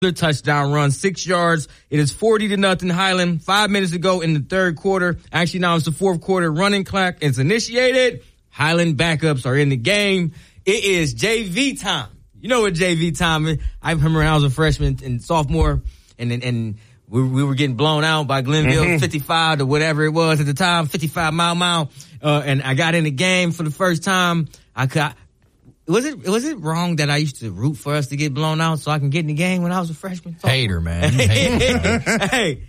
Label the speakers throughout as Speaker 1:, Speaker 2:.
Speaker 1: The touchdown run, 6 yards. It is 40-0 Highland. 5 minutes to go in the third quarter. Actually, now it's the fourth quarter. Running clock is initiated. Highland backups are in the game. It is JV time. You know what JV time is? I remember when I was a freshman and sophomore, and we were getting blown out by Glenville, 55 to whatever it was at the time, 55 mile. And I got in the game for the first time. Was it wrong that I used to root for us to get blown out so I can get in the game when I was a freshman?
Speaker 2: Hater, man.
Speaker 1: Hey.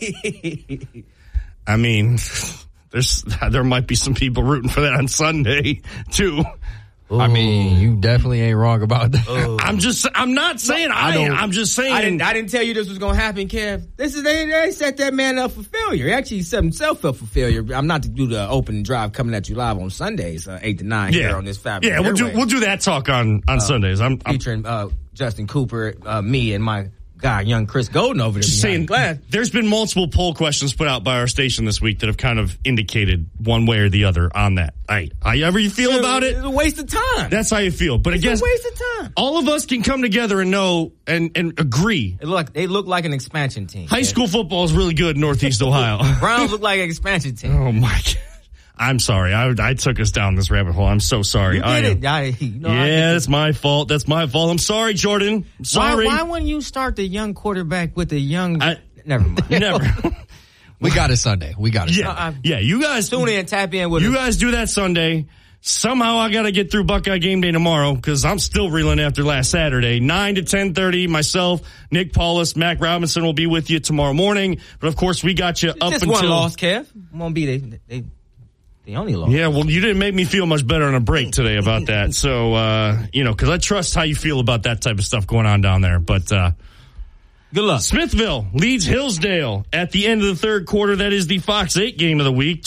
Speaker 3: I mean, there might be some people rooting for that on Sunday too.
Speaker 2: Ooh. I mean, you definitely ain't wrong about that.
Speaker 3: Ooh. I'm not saying I'm just saying.
Speaker 1: I didn't tell you this was going to happen, Kev. They set that man up for failure. He actually set himself up for failure. I'm not to do the opening drive coming at you live on Sundays, 8 to 9 here on this fabulous.
Speaker 3: Yeah, we'll do that talk on Sundays. I'm
Speaker 1: featuring Justin Cooper, me, and my guy, young Chris Golden over there.
Speaker 3: Just saying, there's been multiple poll questions put out by our station this week that have kind of indicated one way or the other on that. However you feel about it,
Speaker 1: it's a waste of time.
Speaker 3: That's how you feel. But again,
Speaker 1: it's a waste of time.
Speaker 3: All of us can come together and know and agree.
Speaker 1: They look like an expansion team.
Speaker 3: High school football is really good in Northeast Ohio.
Speaker 1: Browns look like an expansion team.
Speaker 3: Oh my God. I'm sorry. I took us down this rabbit hole. I'm so sorry.
Speaker 1: You did it.
Speaker 3: That's my fault. I'm sorry, Jordan. I'm sorry.
Speaker 1: Why wouldn't you start the young quarterback with the young... Never mind.
Speaker 3: Never.
Speaker 2: We got it Sunday.
Speaker 3: Yeah, you guys...
Speaker 1: Tune in, tap in with
Speaker 3: You guys do that Sunday. Somehow I got to get through Buckeye game day tomorrow because I'm still reeling after last Saturday. 9 to 10:30. Myself, Nick Paulus, Mac Robinson will be with you tomorrow morning. But, of course, we got you up
Speaker 1: just
Speaker 3: until...
Speaker 1: one loss, Kev. Won't be the only loss.
Speaker 3: Yeah, well, you didn't make me feel much better on a break today about that. So, because I trust how you feel about that type of stuff going on down there. But
Speaker 1: good luck.
Speaker 3: Smithville leads Hillsdale at the end of the third quarter. That is the Fox 8 game of the week,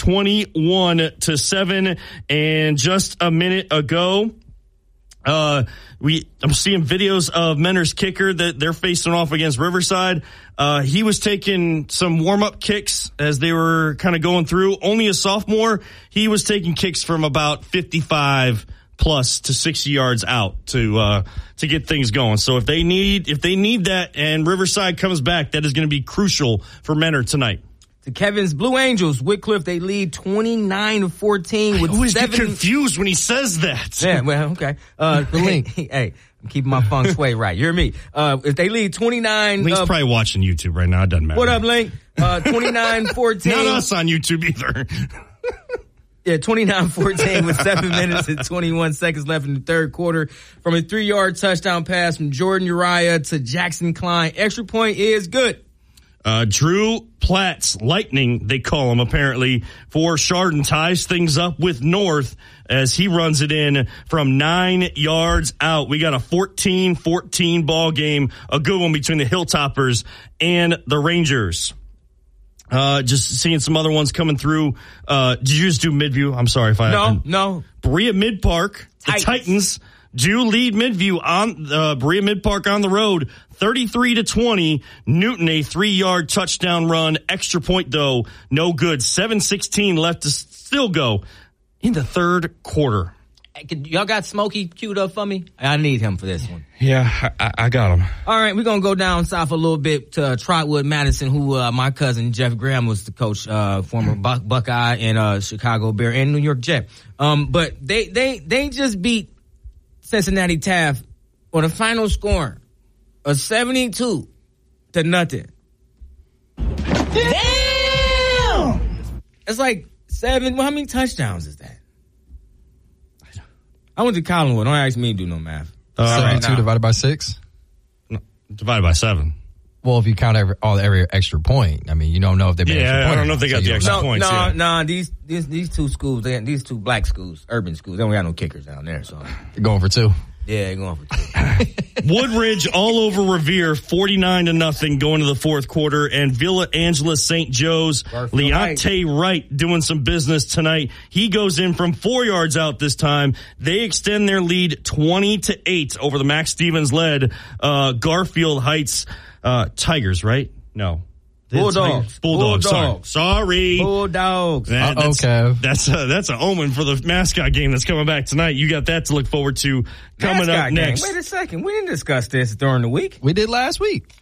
Speaker 3: 21-7. And just a minute ago, I'm seeing videos of Mentor's kicker that they're facing off against Riverside. He was taking some warm-up kicks as they were kind of going through. Only a sophomore. He was taking kicks from about 55 plus to 60 yards out to get things going. So if they need that and Riverside comes back, that is going to be crucial for Mentor tonight.
Speaker 1: To Kevin's Blue Angels, Wycliffe, they lead 29-14 with
Speaker 3: I always get confused when he says that.
Speaker 1: Yeah, well, okay. Hey, I'm keeping my feng shui right. You hear me? If they lead 29...
Speaker 3: Link's probably watching YouTube right now. It doesn't matter.
Speaker 1: What up, Link? 29-14.
Speaker 3: Not us on YouTube either.
Speaker 1: Yeah, 29-14 with 7 minutes and 21 seconds left in the third quarter. From a 3-yard touchdown pass from Jordan Uriah to Jackson Klein. Extra point is good.
Speaker 3: Drew Platt's Lightning, they call him apparently, for Chardon ties things up with North as he runs it in from 9 yards out. We got a 14-14 ball game, a good one between the Hilltoppers and the Rangers. Just seeing some other ones coming through. Did you just do Midview? I'm sorry if I...
Speaker 1: No.
Speaker 3: Berea Mid-Park, the Titans do lead Midview on Berea Mid-Park on the road, 33-20. Newton, a 3-yard touchdown run. Extra point, though, no good. 7:16 left to still go in the third quarter.
Speaker 1: Y'all got Smokey queued up for me? I need him for this one.
Speaker 3: Yeah, I got him.
Speaker 1: All right, we're going to go down south a little bit to Trotwood Madison, who my cousin Jeff Graham was the coach, former Buckeye and Chicago Bear and New York Jet. But they just beat Cincinnati Taft on a final score of 72-0. Damn! It's like 7. Well, how many touchdowns is that? I went to Collinwood. Don't ask me to do no math.
Speaker 2: 72 divided by 6?
Speaker 3: No, divided by 7.
Speaker 2: Well, if you count every extra point, I mean, you don't know if they made extra point.
Speaker 3: I don't know if they got the extra points.
Speaker 1: No. These two schools, these two black schools, urban schools, they don't got no kickers down there. So
Speaker 2: they're going for 2.
Speaker 1: Yeah, they're going for 2.
Speaker 3: Woodridge all over Revere, 49-0 going to the fourth quarter, and Villa Angela St. Joe's, Leonte Wright doing some business tonight. He goes in from 4 yards out this time. They extend their lead 20-8 over the Max Stevens led Garfield Heights Tigers, right? No.
Speaker 1: Bulldogs.
Speaker 3: Sorry.
Speaker 1: Bulldogs.
Speaker 2: Okay.
Speaker 3: That's an omen for the mascot game that's coming back tonight. You got that to look forward to coming
Speaker 1: Mascot
Speaker 3: up
Speaker 1: game.
Speaker 3: next.
Speaker 1: Wait a second. We didn't discuss this during the week.
Speaker 2: We did last week.